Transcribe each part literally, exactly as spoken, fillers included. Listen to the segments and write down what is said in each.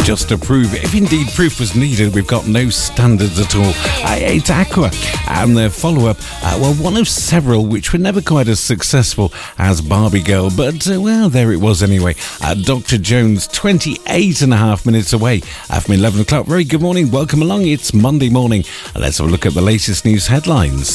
just to prove, if indeed proof was needed, we've got no standards at all. Uh, it's Aqua and their follow-up, uh, well, one of several which were never quite as successful as Barbie Girl, but, uh, well, there it was anyway. Uh, Doctor Jones, twenty-eight and a half minutes away uh, from eleven o'clock. Very good morning, welcome along, it's Monday morning. Uh, let's have a look at the latest news headlines.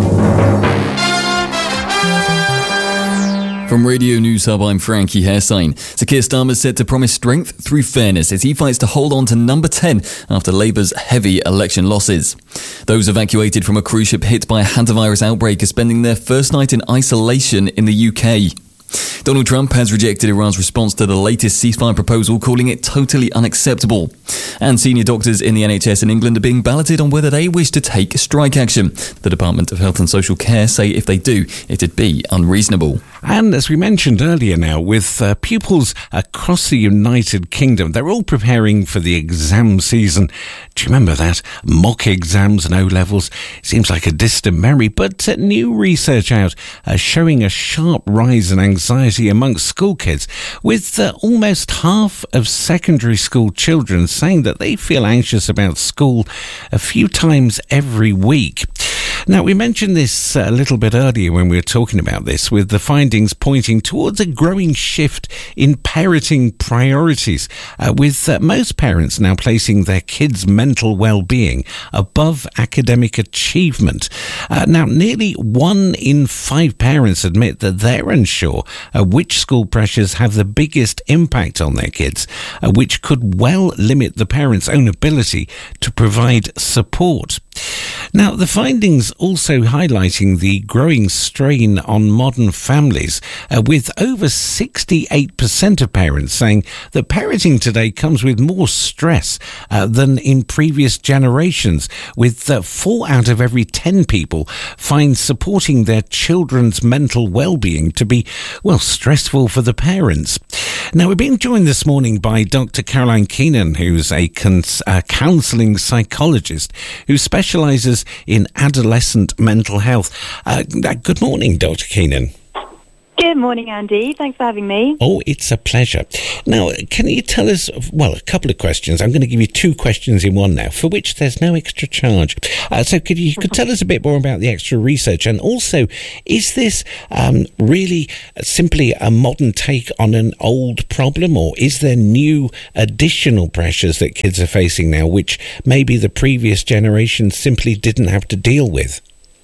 From Radio News Hub, I'm Frankie Hairsign. Sir Keir Starmer said to promise strength through fairness as he fights to hold on to number ten after Labour's heavy election losses. Those evacuated from a cruise ship hit by a hantavirus outbreak are spending their first night in isolation in the U K. Donald Trump has rejected Iran's response to the latest ceasefire proposal, calling it totally unacceptable. And senior doctors in the N H S in England are being balloted on whether they wish to take strike action. The Department of Health and Social Care say if they do, it'd be unreasonable. And as we mentioned earlier now, with uh, pupils across the United Kingdom, they're all preparing for the exam season. Do you remember that? Mock exams and O-levels. Seems like a distant memory, but uh, new research out uh, showing a sharp rise in anxiety amongst school kids, with uh, almost half of secondary school children saying that they feel anxious about school a few times every week. Now, we mentioned this a little bit earlier when we were talking about this, with the findings pointing towards a growing shift in parenting priorities, uh, with uh, most parents now placing their kids' mental well-being above academic achievement. Uh, now, nearly one in five parents admit that they're unsure uh, which school pressures have the biggest impact on their kids, uh, which could well limit the parents' own ability to provide support. Now, the findings also highlighting the growing strain on modern families, uh, with over sixty-eight percent of parents saying that parenting today comes with more stress uh, than in previous generations, with uh, four out of every ten people find supporting their children's mental well-being to be, well, stressful for the parents. Now, we're being joined this morning by Doctor Caroline Keenan, who's a, cons- a counselling psychologist who specialises in adolescent mental health. Uh, good morning, Doctor Keenan. Good morning, Andy. Thanks for having me. Oh, it's a pleasure. Now, can you tell us, well, a couple of questions. I'm going to give you two questions in one now, for which there's no extra charge. Uh, so could you could tell us a bit more about the extra research? And also, is this um, really simply a modern take on an old problem, or is there new additional pressures that kids are facing now, which maybe the previous generation simply didn't have to deal with?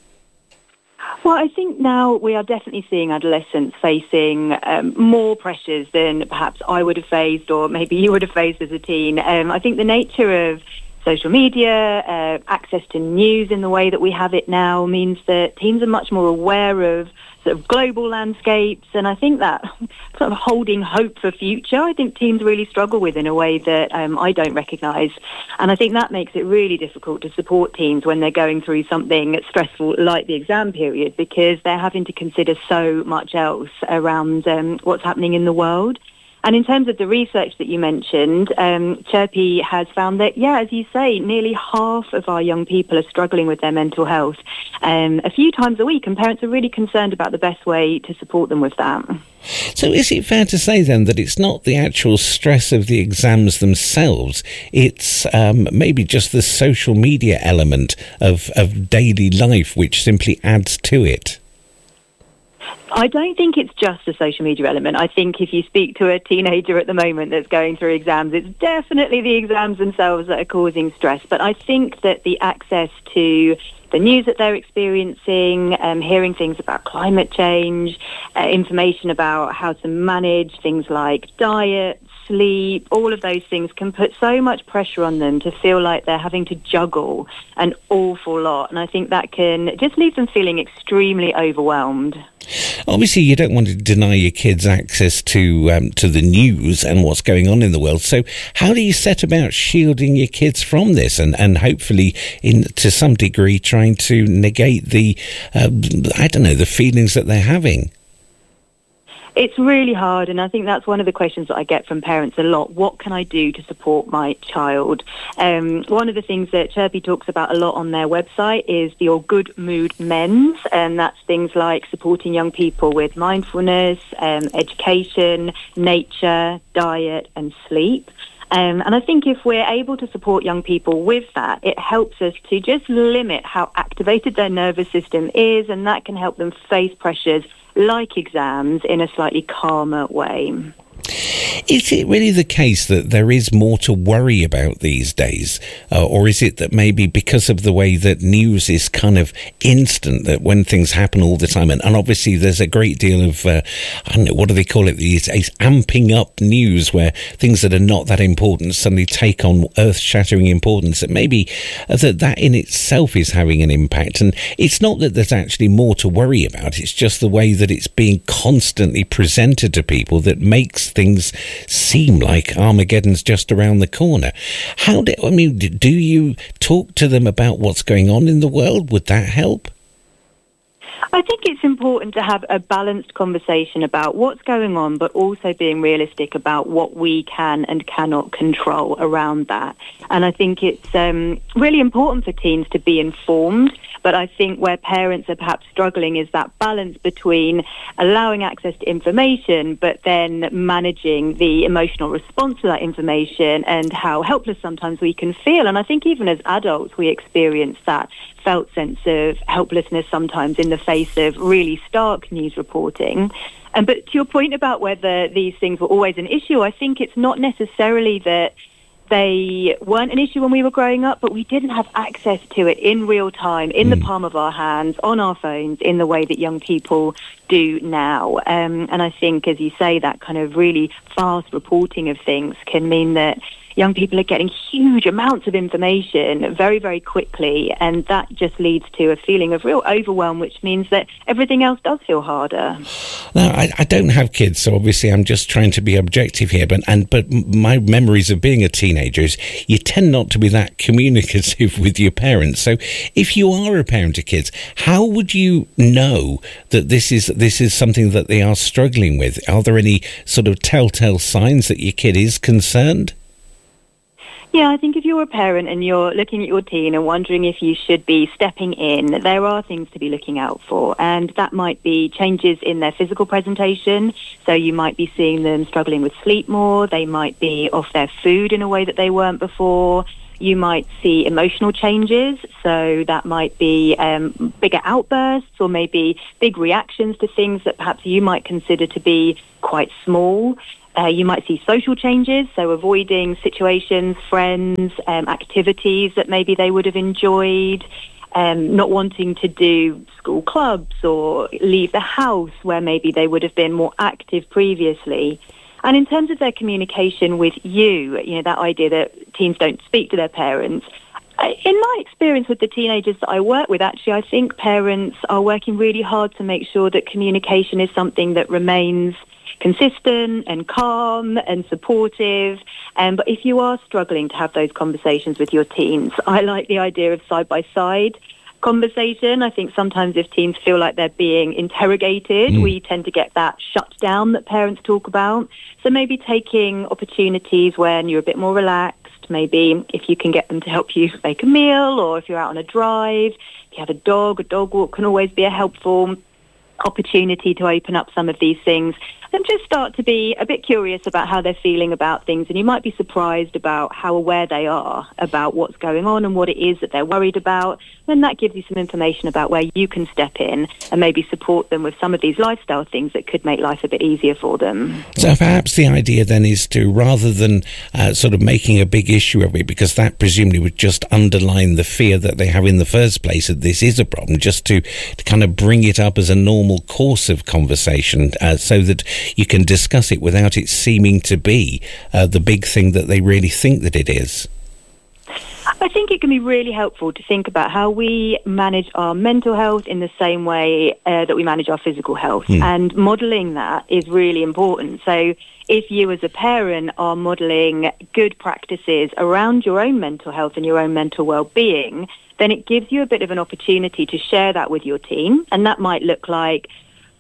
Well, I think now we are definitely seeing adolescents facing um, more pressures than perhaps I would have faced, or maybe you would have faced as a teen. Um, I think the nature of social media, uh, access to news in the way that we have it now, means that teens are much more aware of sort of global landscapes, and I think that sort of holding hope for future, I think teens really struggle with in a way that um, I don't recognise. And I think that makes it really difficult to support teens when they're going through something stressful like the exam period, because they're having to consider so much else around um, what's happening in the world. And in terms of the research that you mentioned, um, Chirpy has found that, yeah, as you say, nearly half of our young people are struggling with their mental health um, a few times a week, and parents are really concerned about the best way to support them with that. So is it fair to say then that it's not the actual stress of the exams themselves, it's um, maybe just the social media element of, of daily life which simply adds to it? I don't think it's just a social media element. I think if you speak to a teenager at the moment that's going through exams, it's definitely the exams themselves that are causing stress. But I think that the access to the news that they're experiencing, um, hearing things about climate change, uh, information about how to manage things like diet, sleep, all of those things can put so much pressure on them to feel like they're having to juggle an awful lot. And I think that can just leave them feeling extremely overwhelmed. Obviously, you don't want to deny your kids access to um, to the news and what's going on in the world. So how do you set about shielding your kids from this and, and hopefully, in to some degree, trying to negate the, uh, I don't know, the feelings that they're having? It's really hard, and I think that's one of the questions that I get from parents a lot. What can I do to support my child? Um, one of the things that Chirpy talks about a lot on their website is the All Good Mood Men's, and that's things like supporting young people with mindfulness, um, education, nature, diet, and sleep. Um, and I think if we're able to support young people with that, it helps us to just limit how activated their nervous system is, and that can help them face pressures like exams in a slightly calmer way. Is it really the case that there is more to worry about these days? Uh, or is it that maybe because of the way that news is kind of instant, that when things happen all the time, and, and obviously there's a great deal of, uh, I don't know, what do they call it these days, amping up news where things that are not that important suddenly take on earth-shattering importance, that maybe uh, that, that in itself is having an impact. And it's not that there's actually more to worry about, it's just the way that it's being constantly presented to people that makes things seem like Armageddon's just around the corner. How do I mean? Do you talk to them about what's going on in the world? Would that help? I think it's important to have a balanced conversation about what's going on, but also being realistic about what we can and cannot control around that. And I think it's um, really important for teens to be informed, but I think where parents are perhaps struggling is that balance between allowing access to information, but then managing the emotional response to that information and how helpless sometimes we can feel. And I think even as adults, we experience that felt sense of helplessness sometimes in the face of really stark news reporting. And but to your point about whether these things were always an issue, I think it's not necessarily that they weren't an issue when we were growing up, but we didn't have access to it in real time, in mm. the palm of our hands, on our phones, in the way that young people do now. Um, and I think, as you say, that kind of really fast reporting of things can mean that young people are getting huge amounts of information very, very quickly, and that just leads to a feeling of real overwhelm, which means that everything else does feel harder. Now, I, I don't have kids, so obviously I'm just trying to be objective here, but and but my memories of being a teenager is you tend not to be that communicative with your parents. So if you are a parent of kids, how would you know that this is this is something that they are struggling with? Are there any sort of telltale signs that your kid is concerned? Yeah, I think if you're a parent and you're looking at your teen and wondering if you should be stepping in, there are things to be looking out for. And that might be changes in their physical presentation. So you might be seeing them struggling with sleep more. They might be off their food in a way that they weren't before. You might see emotional changes. So that might be um, bigger outbursts or maybe big reactions to things that perhaps you might consider to be quite small. Uh, you might see social changes, so avoiding situations, friends, um, activities that maybe they would have enjoyed, um, not wanting to do school clubs or leave the house where maybe they would have been more active previously. And in terms of their communication with you, you know, that idea that teens don't speak to their parents, in my experience with the teenagers that I work with, actually, I think parents are working really hard to make sure that communication is something that remains consistent and calm and supportive. Um, but if you are struggling to have those conversations with your teens, I like the idea of side-by-side conversation. I think sometimes if teens feel like they're being interrogated, mm. we tend to get that shut down that parents talk about. So maybe taking opportunities when you're a bit more relaxed, maybe if you can get them to help you make a meal, or if you're out on a drive, if you have a dog, a dog walk can always be a helpful opportunity to open up some of these things and just start to be a bit curious about how they're feeling about things. And you might be surprised about how aware they are about what's going on and what it is that they're worried about. And that gives you some information about where you can step in and maybe support them with some of these lifestyle things that could make life a bit easier for them. So perhaps the idea then is to, rather than uh, sort of making a big issue of it, because that presumably would just underline the fear that they have in the first place that this is a problem, just to, to kind of bring it up as a normal course of conversation uh, so that you can discuss it without it seeming to be uh, the big thing that they really think that it is. I think it can be really helpful to think about how we manage our mental health in the same way uh, that we manage our physical health. Mm. And modelling that is really important. So if you as a parent are modelling good practices around your own mental health and your own mental well-being, then it gives you a bit of an opportunity to share that with your team. And that might look like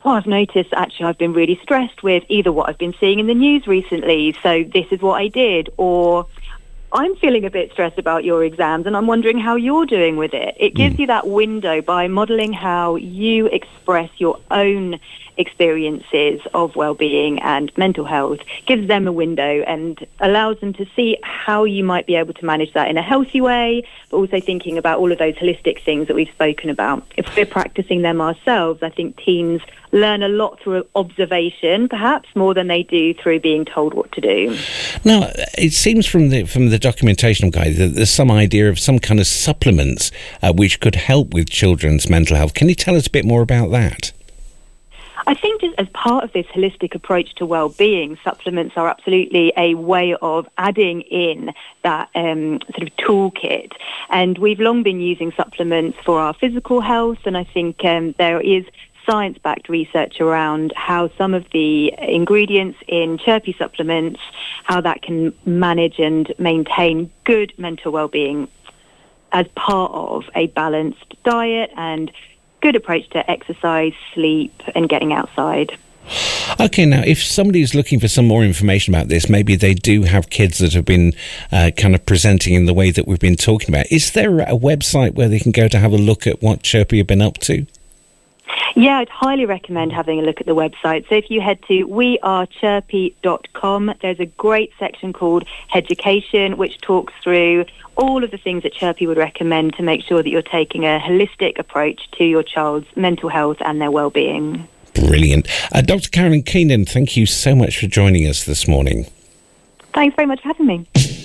Well, I've noticed actually I've been really stressed with either what I've been seeing in the news recently, so this is what I did, or I'm feeling a bit stressed about your exams and I'm wondering how you're doing with it. It gives mm. you that window by modelling how you express your own experiences of well-being and mental health, gives them a window and allows them to see how you might be able to manage that in a healthy way, but also thinking about all of those holistic things that we've spoken about. If we're practicing them ourselves, I think teens learn a lot through observation, perhaps more than they do through being told what to do. Now, it seems from the from the documentational guide that there's some idea of some kind of supplements uh, which could help with children's mental health. Can you tell us a bit more about that? I think just as part of this holistic approach to well-being, supplements are absolutely a way of adding in that um, sort of toolkit. And we've long been using supplements for our physical health, and I think um, there is science-backed research around how some of the ingredients in Chirpy supplements, how that can manage and maintain good mental well-being as part of a balanced diet and good approach to exercise, sleep, and getting outside. Okay, now, if somebody's looking for some more information about this, maybe they do have kids that have been uh, kind of presenting in the way that we've been talking about. Is there a website where they can go to have a look at what Chirpy have been up to? Yeah, I'd highly recommend having a look at the website. So if you head to we are chirpy dot com, there's a great section called Education, which talks through all of the things that Chirpy would recommend to make sure that you're taking a holistic approach to your child's mental health and their well-being. Brilliant. Uh, Doctor Carolyn Keenan, thank you so much for joining us this morning. Thanks very much for having me.